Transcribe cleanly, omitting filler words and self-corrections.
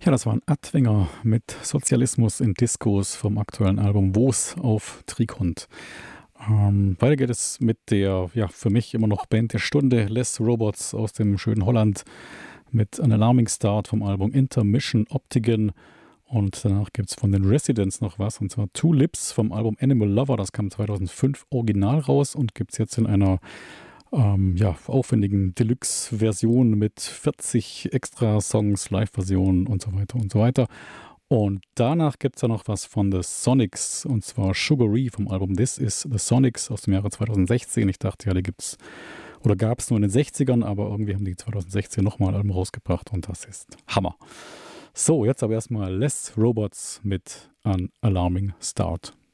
Ja, das war ein Adwinger mit Sozialismus in Diskos vom aktuellen Album Wo's auf Trikont. Weiter geht es mit der, ja, für mich immer noch Band der Stunde, Les Robots aus dem schönen Holland mit An Alarming Start vom Album Intermission Optigan. Und danach gibt es von den Residents noch was, und zwar Two Lips vom Album Animal Lover. Das kam 2005 original raus und gibt es jetzt in einer aufwendigen Deluxe-Version mit 40 Extra-Songs, Live-Versionen und so weiter und so weiter. Und danach gibt es ja noch was von The Sonics, und zwar Sugary vom Album This Is The Sonics aus dem Jahre 2016. Ich dachte ja, die gibt's oder gab es nur in den 60ern, aber irgendwie haben die 2016 nochmal ein Album rausgebracht und das ist Hammer. So, jetzt aber erstmal Les Robots mit An Alarming Start.